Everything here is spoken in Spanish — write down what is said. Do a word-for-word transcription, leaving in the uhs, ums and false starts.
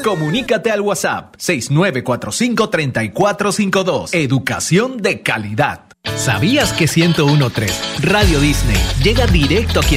Comunícate al WhatsApp seis nueve cuatro cinco, tres cuatro cinco dos. Educación de calidad. ¿Sabías que ciento uno punto tres Radio Disney llega directo a quien